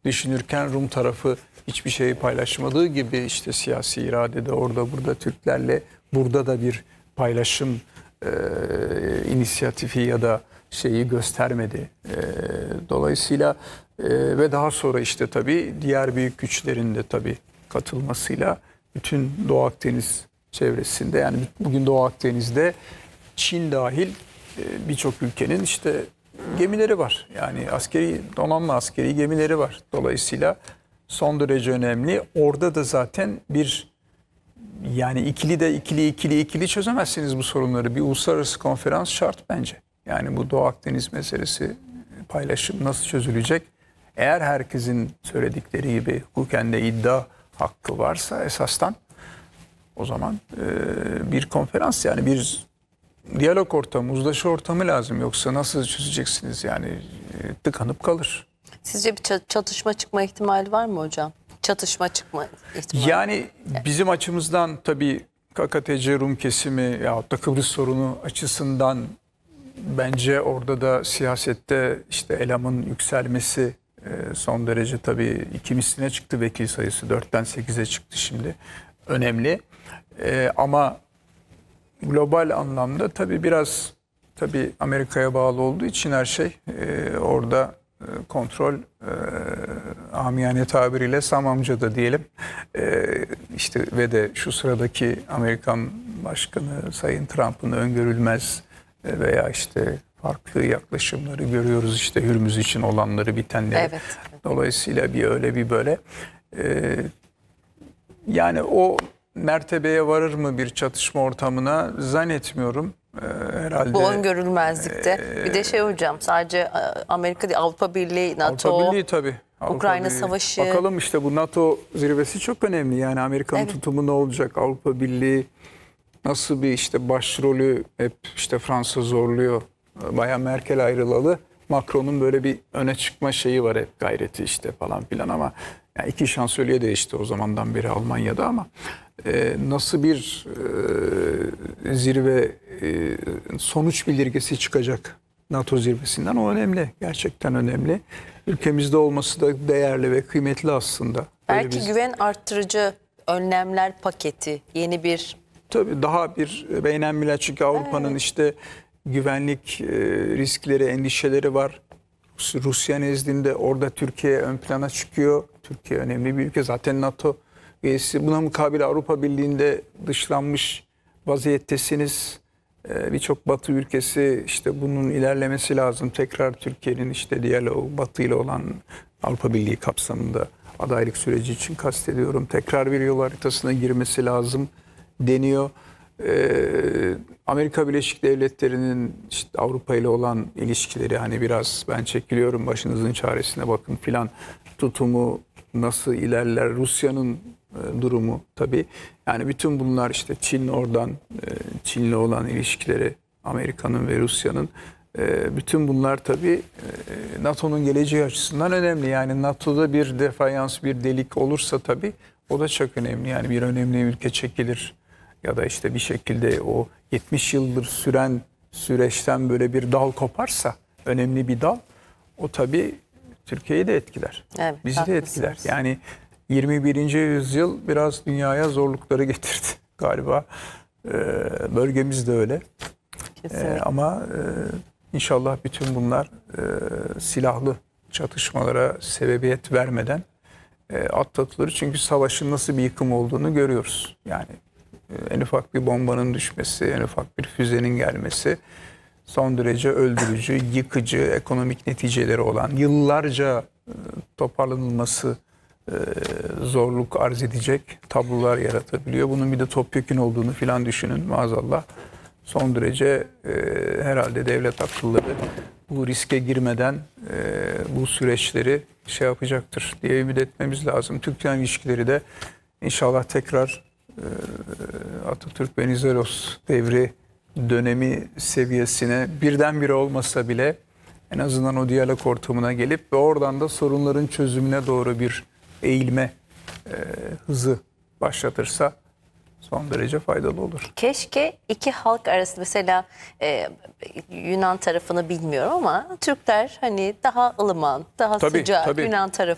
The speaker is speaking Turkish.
düşünürken Rum tarafı hiçbir şeyi paylaşmadığı gibi işte siyasi iradede orada burada Türklerle burada da bir paylaşım inisiyatifi ya da şeyi göstermedi. Dolayısıyla ve daha sonra işte tabii diğer büyük güçlerin de tabii katılmasıyla bütün Doğu Akdeniz çevresinde, yani bugün Doğu Akdeniz'de Çin dahil birçok ülkenin işte gemileri var. Yani askeri donanma, askeri gemileri var. Dolayısıyla son derece önemli. Orada da zaten bir, yani ikili çözemezsiniz bu sorunları. Bir uluslararası konferans şart bence. Yani bu Doğu Akdeniz meselesi, paylaşım nasıl çözülecek? Eğer herkesin söyledikleri gibi hukuken de iddia hakkı varsa esastan, o zaman bir konferans, yani bir diyalog ortamı, uzlaşı ortamı lazım. Yoksa nasıl çözeceksiniz? Yani tıkanıp kalır. Sizce bir çatışma çıkma ihtimali var mı hocam? Çatışma çıkma ihtimali. Yani bizim açımızdan tabii KKTC Rum kesimi yahut da Kıbrıs sorunu açısından bence orada da siyasette işte Elam'ın yükselmesi son derece tabii 2 misline çıktı vekil sayısı. 4'ten 8'e çıktı şimdi. Önemli. Ama global anlamda tabii biraz Amerika'ya bağlı olduğu için her şey orada kontrol amiyane tabiriyle Sam amcada diyelim. İşte ve de şu sıradaki Amerikan Başkanı Sayın Trump'ın öngörülmez veya işte farklı yaklaşımları görüyoruz, işte Hürmüz için olanları, bitenleri. Evet. Dolayısıyla bir öyle bir böyle. Yani o mertebeye varır mı bir çatışma ortamına, zannetmiyorum. Herhalde. Bu öngörülmezlikte. Bir de şey hocam, sadece Amerika değil, Avrupa Birliği, NATO. Avrupa Birliği tabii. Ukrayna Savaşı. Bakalım işte bu NATO zirvesi çok önemli. Yani Amerika'nın tutumu ne olacak? Avrupa Birliği nasıl bir işte başrolü, hep işte Fransa zorluyor. Bayağı Merkel ayrılalı. Macron'un böyle bir öne çıkma şeyi var, hep gayreti işte falan filan, ama yani 2 şansölye değişti o zamandan beri Almanya'da, ama nasıl bir zirve sonuç bildirgesi çıkacak NATO zirvesinden, o önemli. Gerçekten önemli. Ülkemizde olması da değerli ve kıymetli aslında. Belki güven arttırıcı önlemler paketi, yeni bir... Tabii daha bir beynelmilel, çünkü Avrupa'nın işte güvenlik riskleri, endişeleri var. Rusya nezdinde orada Türkiye ön plana çıkıyor. Türkiye önemli bir ülke. Zaten NATO üyesi. Buna mukabil Avrupa Birliği'nde dışlanmış vaziyettesiniz. Birçok Batı ülkesi işte bunun ilerlemesi lazım. Tekrar Türkiye'nin işte diyalog Batı ile olan Avrupa Birliği kapsamında adaylık süreci için kastediyorum. Tekrar bir yol haritasına girmesi lazım deniyor. Amerika Birleşik Devletleri'nin işte Avrupa ile olan ilişkileri, hani biraz ben çekiliyorum, başınızın çaresine bakın filan tutumu nasıl ilerler, Rusya'nın durumu tabii. Yani bütün bunlar, işte Çin oradan, Çin'le olan ilişkileri, Amerika'nın ve Rusya'nın, bütün bunlar tabii NATO'nun geleceği açısından önemli. Yani NATO'da bir defayans, bir delik olursa tabii o da çok önemli. Yani bir önemli ülke çekilir ya da işte bir şekilde o 70 yıldır süren süreçten böyle bir dal koparsa, önemli bir dal, o tabii Türkiye'yi de etkiler. Evet, bizi de etkiler. Yani 21. yüzyıl biraz dünyaya zorlukları getirdi galiba. Bölgemiz de öyle. Ama inşallah bütün bunlar silahlı çatışmalara sebebiyet vermeden atlatılır. Çünkü savaşın nasıl bir yıkım olduğunu görüyoruz. Yani en ufak bir bombanın düşmesi, en ufak bir füzenin gelmesi son derece öldürücü, yıkıcı, ekonomik neticeleri olan, yıllarca toparlanılması zorluk arz edecek tablolar yaratabiliyor. Bunun bir de topyekün olduğunu filan düşünün maazallah. Son derece herhalde devlet akılları bu riske girmeden bu süreçleri şey yapacaktır diye ümit etmemiz lazım. Türk-Yunan ilişkileri de inşallah tekrar Atatürk Venizelos devri dönemi seviyesine birdenbire olmasa bile en azından o diyalog ortamına gelip ve oradan da sorunların çözümüne doğru bir eğilme hızı başlatırsa son derece faydalı olur. Keşke iki halk arasında, mesela Yunan tarafını bilmiyorum ama Türkler hani daha ılıman, daha sıcak, Yunan tarafı